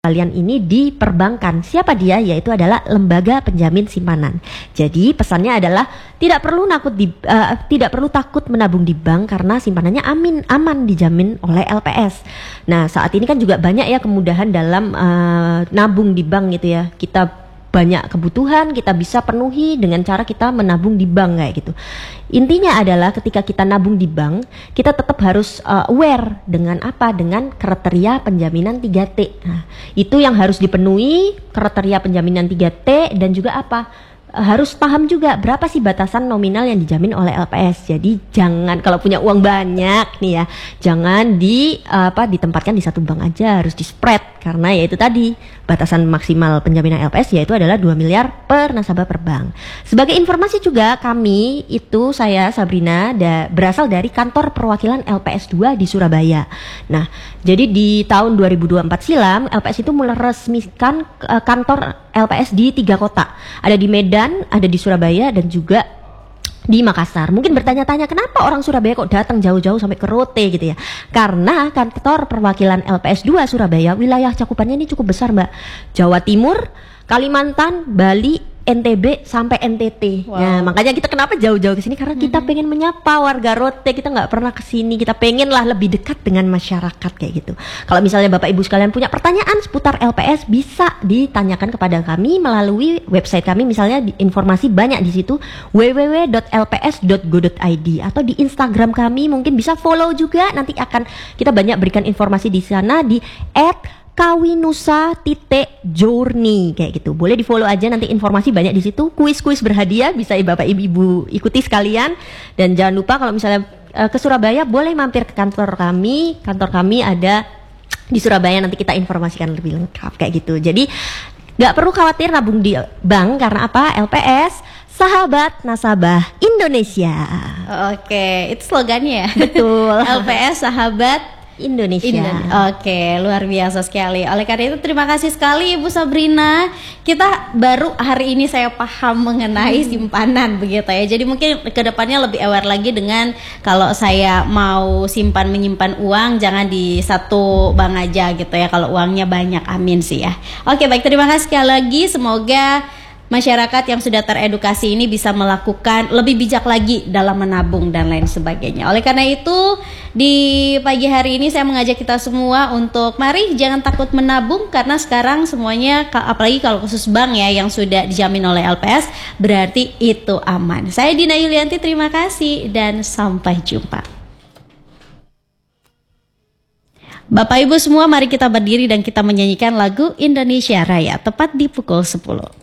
kalian ini diperbankan. Siapa dia? Yaitu adalah lembaga penjamin simpanan. Jadi pesannya adalah tidak perlu takut menabung di bank karena simpanannya aman dijamin oleh LPS. Nah, saat ini kan juga banyak ya kemudahan dalam nabung di bank gitu ya. Kita banyak kebutuhan kita bisa penuhi dengan cara kita menabung di bank kayak gitu. Intinya adalah ketika kita nabung di bank, kita tetap harus aware dengan apa? Dengan kriteria penjaminan 3T. Nah, itu yang harus dipenuhi, kriteria penjaminan 3T dan juga apa? Harus paham juga berapa sih batasan nominal yang dijamin oleh LPS. Jadi jangan kalau punya uang banyak nih ya, jangan ditempatkan di satu bank aja, harus di spread karena ya itu tadi batasan maksimal penjaminan LPS yaitu adalah 2 miliar per nasabah per bank. Sebagai informasi juga saya Sabrina berasal dari kantor perwakilan LPS 2 di Surabaya. Nah, jadi di tahun 2024 silam LPS itu meresmikan kantor LPS di 3 kota. Ada di Medan, ada di Surabaya dan juga di Makassar. Mungkin bertanya-tanya kenapa orang Surabaya kok datang jauh-jauh sampai ke Rote gitu ya. Karena kantor perwakilan LPS 2 Surabaya wilayah cakupannya ini cukup besar, Mbak. Jawa Timur, Kalimantan, Bali, NTB sampai NTT. Wow. Nah, makanya kita kenapa jauh-jauh ke sini karena kita pengen menyapa warga Rote. Kita nggak pernah ke sini. Kita pengen lah lebih dekat dengan masyarakat kayak gitu. Kalau misalnya Bapak Ibu sekalian punya pertanyaan seputar LPS bisa ditanyakan kepada kami melalui website kami. Misalnya informasi banyak di situ www.lps.go.id atau di Instagram kami mungkin bisa follow juga. Nanti akan kita banyak berikan informasi di sana di @kawinusa_journey kayak gitu. Boleh di follow aja, nanti informasi banyak di situ. Kuis-kuis berhadiah bisa Bapak Ibu ikuti sekalian. Dan jangan lupa kalau misalnya ke Surabaya boleh mampir ke kantor kami. Kantor kami ada di Surabaya, nanti kita informasikan lebih lengkap kayak gitu. Jadi nggak perlu khawatir nabung di bank karena apa? LPS sahabat nasabah Indonesia. Oke, itu slogannya ya. Betul. LPS sahabat Indonesia. Oke, luar biasa sekali. Oleh karena itu terima kasih sekali Ibu Sabrina. Kita baru hari ini saya paham mengenai simpanan begitu ya. Jadi mungkin kedepannya lebih aware lagi dengan kalau saya mau menyimpan uang jangan di satu bank aja gitu ya. Kalau uangnya banyak, amin sih ya. Oke, baik, terima kasih sekali lagi. Semoga masyarakat yang sudah teredukasi ini bisa melakukan lebih bijak lagi dalam menabung dan lain sebagainya. Oleh karena itu, di pagi hari ini saya mengajak kita semua untuk mari jangan takut menabung karena sekarang semuanya, apalagi kalau khusus bank ya yang sudah dijamin oleh LPS, berarti itu aman. Saya Dina Yulianti, terima kasih dan sampai jumpa. Bapak Ibu semua, mari kita berdiri dan kita menyanyikan lagu Indonesia Raya tepat di pukul 10.